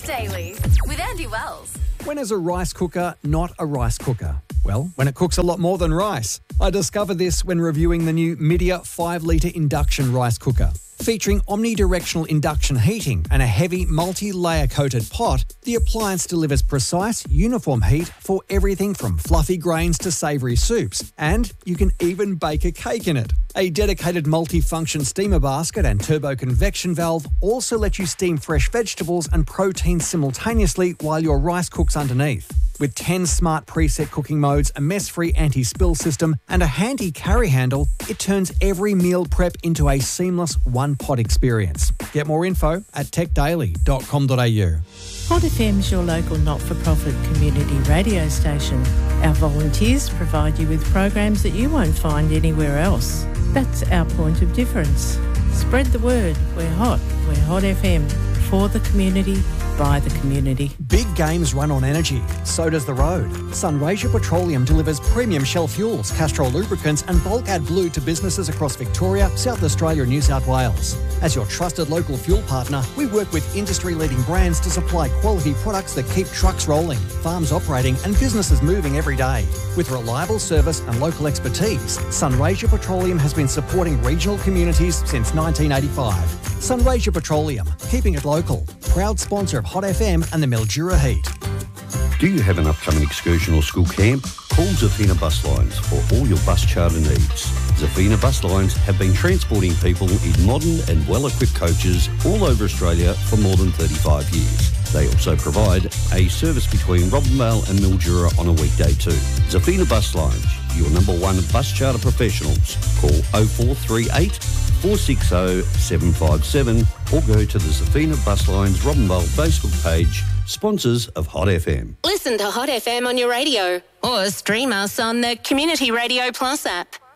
Daily with Andy Wells. When is a rice cooker not a rice cooker? Well, when it cooks a lot more than rice. I discovered this when reviewing the new Midea 5-litre induction rice cooker. Featuring omnidirectional induction heating and a heavy multi-layer coated pot, the appliance delivers precise, uniform heat for everything from fluffy grains to savoury soups, and you can even bake a cake in it. A dedicated multi-function steamer basket and turbo convection valve also let you steam fresh vegetables and protein simultaneously while your rice cooks underneath. With 10 smart preset cooking modes, a mess-free anti-spill system and a handy carry handle, it turns every meal prep into a seamless one-pot experience. Get more info at techdaily.com.au. Hot FM's your local not-for-profit community radio station. Our volunteers provide you with programs that you won't find anywhere else. That's our point of difference. Spread the word. We're Hot FM. For the community, by the community. Big games run on energy. So does the road. Sunraysia Petroleum delivers premium Shell fuels, Castrol lubricants and bulk AdBlue to businesses across Victoria, South Australia and New South Wales. As your trusted local fuel partner, we work with industry-leading brands to supply quality products that keep trucks rolling, farms operating and businesses moving every day. With reliable service and local expertise, Sunraysia Petroleum has been supporting regional communities since 1985. Sunraysia Petroleum, keeping it local. Proud sponsor of Hot FM and the Mildura Heat. Do you have an upcoming excursion or school camp? Call Zafina Bus Lines for all your bus charter needs. Zafina Bus Lines have been transporting people in modern and well-equipped coaches all over Australia for more than 35 years. They also provide a service between Robinvale and Mildura on a weekday too. Zafina Bus Lines, your number one bus charter professionals. Call 0438 460 757 or go to the Zafina Bus Lines Robinvale Facebook page, sponsors of Hot FM. Listen to Hot FM on your radio or stream us on the Community Radio Plus app.